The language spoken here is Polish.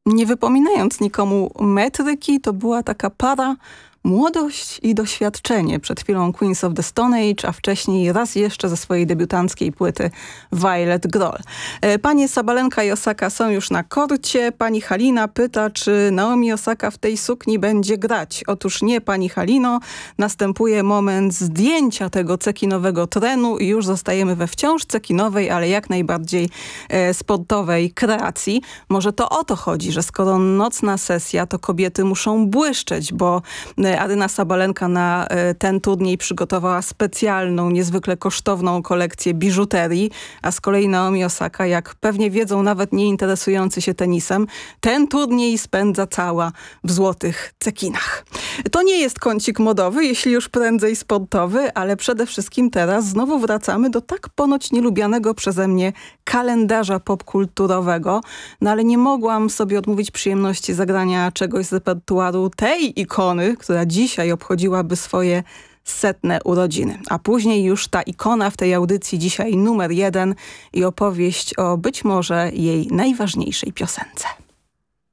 Nie wypominając nikomu metryki, to była taka para młodość i doświadczenie. Przed chwilą Queens of the Stone Age, a wcześniej raz jeszcze ze swojej debiutanckiej płyty Violet Grohl. Panie Sabalenka i Osaka są już na korcie. Pani Halina pyta, czy Naomi Osaka w tej sukni będzie grać. Otóż nie, pani Halino. Następuje moment zdjęcia tego cekinowego trenu i już zostajemy we wciąż cekinowej, ale jak najbardziej sportowej kreacji. Może to o to chodzi, że skoro nocna sesja, to kobiety muszą błyszczeć, bo Aryna Sabalenka na ten turniej przygotowała specjalną, niezwykle kosztowną kolekcję biżuterii, a z kolei Naomi Osaka, jak pewnie wiedzą nawet nie interesujący się tenisem, ten turniej spędza cała w złotych cekinach. To nie jest kącik modowy, jeśli już prędzej sportowy, ale przede wszystkim teraz znowu wracamy do tak ponoć nielubianego przeze mnie kalendarza popkulturowego, no ale nie mogłam sobie odmówić przyjemności zagrania czegoś z repertuaru tej ikony, która dzisiaj obchodziłaby swoje 100. urodziny. A później już ta ikona w tej audycji dzisiaj numer 1 i opowieść o być może jej najważniejszej piosence.